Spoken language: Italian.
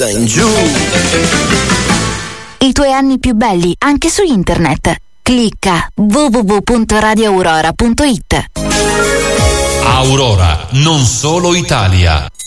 in giù. I tuoi anni più belli anche su internet. Clicca www.radioaurora.it. Aurora, non solo Italia.